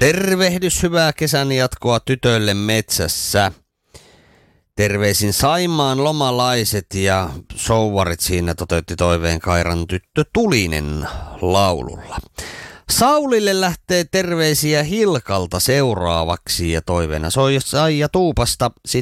Tervehdys, hyvää kesän jatkoa tytölle metsässä. Terveisin Saimaan lomalaiset ja souvarit siinä toteutti toiveen Kairan tyttö Tulinen laululla. Saulille lähtee terveisiä Hilkalta seuraavaksi ja toiveena soi Saija Tuupasta.